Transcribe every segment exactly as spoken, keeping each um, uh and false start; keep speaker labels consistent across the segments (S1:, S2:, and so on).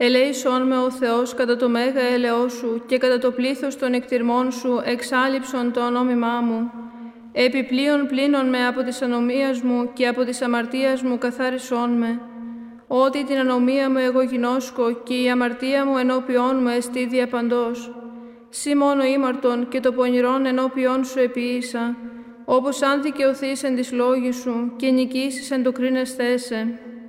S1: Ελέησόν με ο Θεός κατά το μέγα έλεό σου και κατά το πλήθος των εκτιρμών σου εξάλειψον το ονόμημά μου. Επιπλέον πλύνον με από της ανομίας μου και από της αμαρτίας μου καθάρισόν με. Ότι την ανομία μου εγώ γινώσκω και η αμαρτία μου ενώπιόν μου εστί διαπαντός. Σύ μόνο ήμαρτον και το πονηρόν ενώπιόν σου επίησα, όπως αν δικαιωθείς εν της λόγης σου και νικήσεις εν το κρίνεσθέσαι.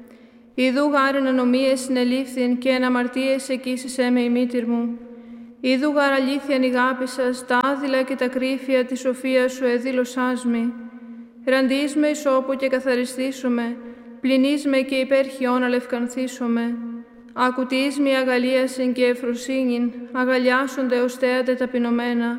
S1: Ιδού γάρ εν ανομίες συνελήφθην και εν αμαρτίες εκείσισέ με η μήτηρ μου. Ιδού γάρ αλήθειαν ηγάπησας, τα άδειλα και τα κρύφια της σοφίας σου εδήλωσάς μη. Ραντείς με ισόπο και καθαριστήσομαι, πλυνείς με και υπέρχιον αλευκανθήσομαι. Ακουτείς με αγαλίασιν και ευφροσύνην, αγαλιάσονται ως θέατε ταπεινωμένα.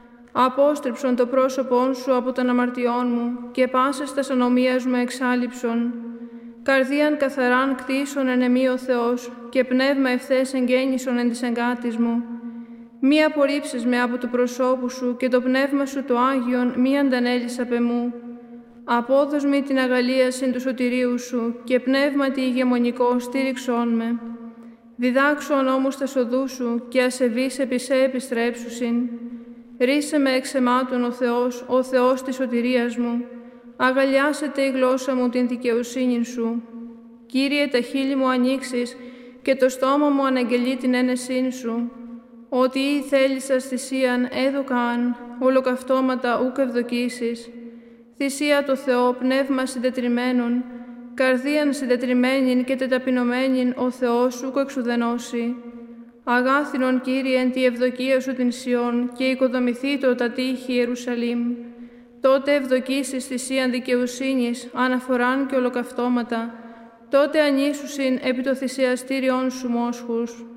S1: Απόστρεψον το πρόσωπόν σου από των αμαρτιών μου και πάσας τας ανομίας μου εξάλειψον. Καρδίαν καθαράν κτίσον εν εμή ο Θεός και πνεύμα ευθές εγγέννησον εν της εγκάτης μου. Μη απορρίψεις με από του προσώπου σου και το πνεύμα σου το Άγιον μη αντανέλεις απ' εμού. Απόδος μη την αγαλίασιν του σωτηρίου σου και πνεύματι ηγεμονικό στήριξόν με. Διδάξον όμως τα σοδού σου και ασεβείς επί σε επιστρέψουσιν. Ρίσε με εξ αιμάτων ο Θεός, ο Θεός της σωτηρίας μου. Αγαλιάσετε η γλώσσα μου την δικαιοσύνη σου. Κύριε, τα χείλη μου ανοίξεις και το στόμα μου αναγγελεί την ένεσήν σου. Ότι ή θέλησας θυσίαν έδωκαν, ολοκαυτώματα ούκ ευδοκίσεις. Θυσία το Θεό, πνεύμα συντετριμένον, καρδίαν συντετριμένην και τεταπεινωμένην ο Θεός ούκ εξουδενώσει. Αγάθινον, Κύριε, εν τη ευδοκία σου την Σιών και οικοδομηθεί το τα τείχη Ιερουσαλήμ. Τότε ευδοκίσεις θυσίαν δικαιοσύνης, αναφοράν και ολοκαυτώματα, τότε ανήσουσιν επί το θυσιαστήριον σου μόσχους.